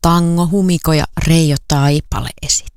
Tango Humiko ja Reijo Taipale esitti.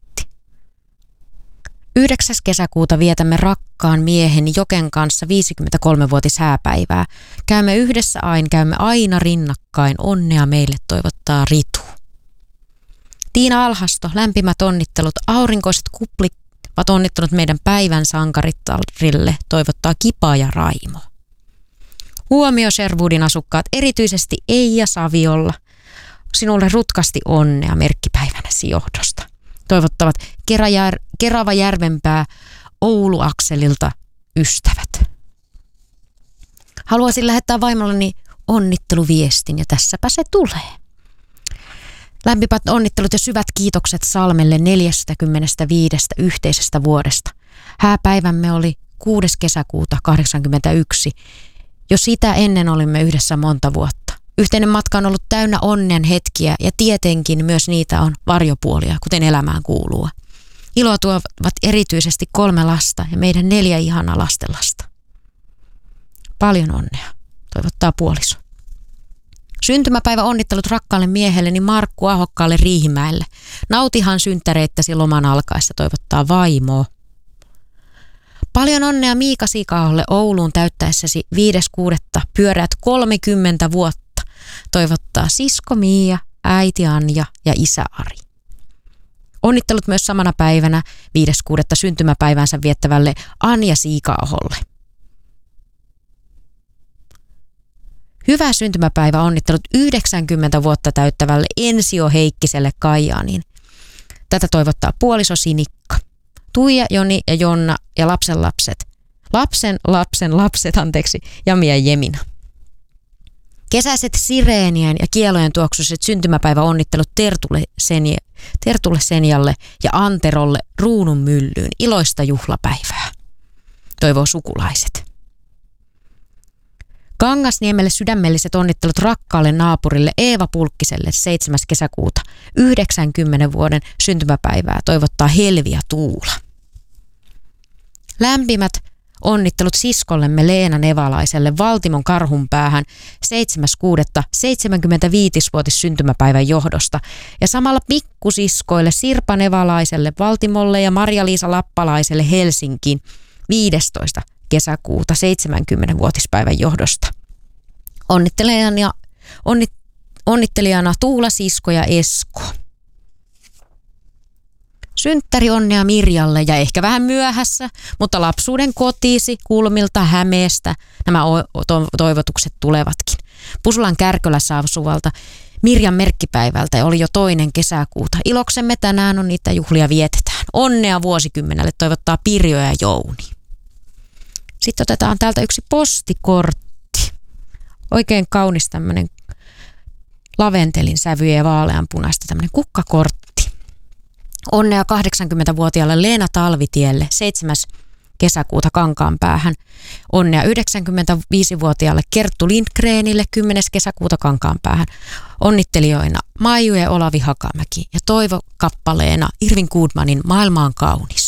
9. kesäkuuta vietämme rakkaan miehen Joken kanssa 53-vuotishääpäivää. Käymme yhdessä käymme aina rinnakkain. Onnea meille toivottaa Ritu. Tiina Alhasto, lämpimät onnittelut. Aurinkoiset kuplit ovat onnittelut meidän päivän sankarittarille, toivottaa Kipa ja Raimo. Huomio Sherwoodin asukkaat, erityisesti Eija Saviolla. Sinulle rutkasti onnea merkkipäivänäsi johdosta. Toivottavat Kerava Järvenpää Oulu-akselilta ystävät. Haluaisin lähettää vaimolleni onnitteluviestin ja tässäpä se tulee. Lämpimät onnittelut ja syvät kiitokset Salmelle 45 yhteisestä vuodesta. Hääpäivämme oli 6. kesäkuuta 1981. Jo sitä ennen olimme yhdessä monta vuotta. Yhteinen matka on ollut täynnä onnen hetkiä ja tietenkin myös niitä on varjopuolia, kuten elämään kuuluu. Iloa tuovat erityisesti 3 lasta ja meidän 4 ihanaa lastenlasta. Paljon onnea, toivottaa puoliso. Syntymäpäivä onnittelut rakkaalle miehelleni Markku Ahokkaalle Riihimäelle. Nautihan synttäreittäsi loman alkaessa, toivottaa vaimoa. Paljon onnea Miika Siikaholle Ouluun täyttäessäsi 5.6. pyöreät 30 vuotta. Toivottaa sisko Miia, äiti Anja ja isä Ari. Onnittelut myös samana päivänä 5.6. syntymäpäivänsä viettävälle Anja Siikaholle. Hyvää syntymäpäivä onnittelut 90 vuotta täyttävälle Ensio Heikkiselle Kajaaniin. Tätä toivottaa puoliso Sinikka. Tuija, Joni ja Jonna ja lapsen lapset, Jami ja Jemina. Kesäiset sireenien ja kielojen tuoksuiset syntymäpäiväonnittelut Tertulle Senjalle ja Anterolle Ruunun myllyyn. Iloista juhlapäivää. Toivoo sukulaiset. Kangasniemelle sydämelliset onnittelut rakkaalle naapurille Eeva Pulkkiselle 7. kesäkuuta 90 vuoden syntymäpäivää. Toivottaa Helvi ja Tuula. Lämpimät onnittelut siskollemme Leena Nevalaiselle Valtimon Karhunpäähän 7.6. 75-vuotis syntymäpäivän johdosta ja samalla pikkusiskoille Sirpa Nevalaiselle Valtimolle ja Marja-Liisa Lappalaiselle Helsinkiin 15. kesäkuuta 70-vuotispäivän johdosta. Onnittelijana Tuula, Sisko ja Esko. Synttäri onnea Mirjalle ja ehkä vähän myöhässä, mutta lapsuuden kotiisi Kulmilta Hämeestä nämä toivotukset tulevatkin. Pusulan Kärkölässä asuvalta Mirjan merkkipäivältä oli jo 2. kesäkuuta. Iloksemme tänään on niitä juhlia vietetään. Onnea vuosikymmenelle toivottaa Pirjo ja Jouni. Sitten otetaan täältä yksi postikortti. Oikein kaunis tämmöinen laventelin sävyjä ja vaaleanpunaista tämmöinen kukkakortti. Onnea 80-vuotiaalle Leena Talvitielle 7. kesäkuuta Kankaanpäähän. Onnea 95-vuotiaalle Kerttu Lindgrenille 10. kesäkuuta Kankaanpäähän. Onnittelijoina Maiju ja Olavi Hakamäki ja toivokappaleena Irvin Goodmanin Maailma on kaunis.